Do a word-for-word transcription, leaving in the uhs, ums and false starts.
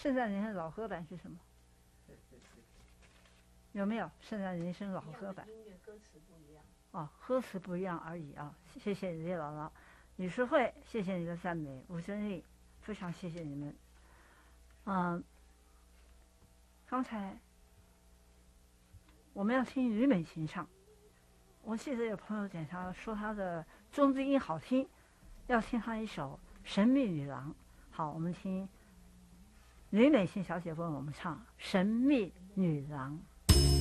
圣诞人生老歌版是什么？有没有圣诞人生老歌版？ 音乐歌词不一样。 哦，歌词不一样而已啊！谢谢李姥姥、李淑慧，谢谢你的赞美，吴珍丽，非常谢谢你们。嗯，刚才我们要听吕美琴唱，我记得有朋友点他说他的中低音好听，要听他一首《神秘女郎》。好，我们听吕美琴小姐为我们唱《神秘女郎》。